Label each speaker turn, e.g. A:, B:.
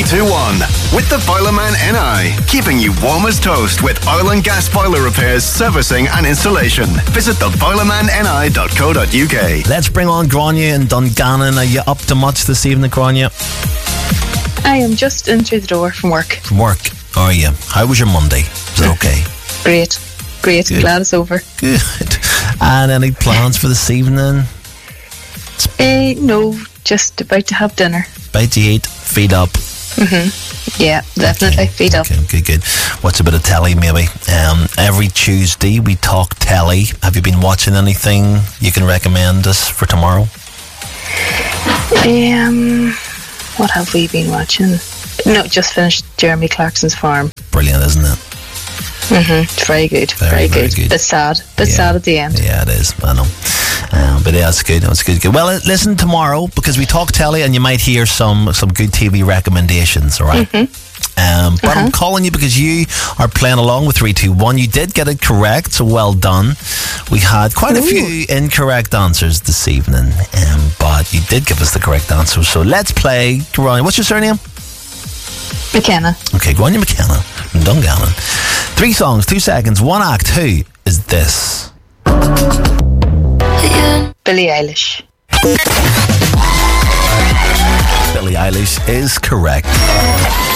A: 321 with the Boilerman NI, keeping you warm as toast with oil and gas boiler repairs, servicing and installation. Visit theboilermanni.co.uk.
B: Let's bring on Grania and Dungannon. Are you up to much this evening, Grania?
C: I am just in through the door from work.
B: From work, are you? How was your Monday? Was it okay?
C: Great. Good. Glad it's over.
B: Good. And any plans for this evening?
C: No, just about to have dinner.
B: About to eat, feed up.
C: Yeah, definitely.
B: Okay.
C: Feed up.
B: Okay, good. What's a bit of telly, maybe? Every Tuesday we talk telly. Have you been watching anything you can recommend us for tomorrow?
C: What have we been watching? No, just finished Jeremy Clarkson's Farm.
B: Brilliant, isn't it?
C: It's very good. Very good. Bit sad. Sad at the end.
B: Yeah, it is. I know. But yeah, it's good. It's good. Well, listen tomorrow, because we talk telly and you might hear some good TV recommendations, all right? But I'm calling you because you are playing along with 321. You did get it correct, so well done. We had quite a few incorrect answers this evening, but you did give us the correct answer. So let's play. What's your surname?
C: McKenna.
B: Okay, Grania McKenna from Dungannon. 3 songs, 2 seconds, 1 act. Who is this?
C: Billie Eilish.
B: Billie Eilish is correct.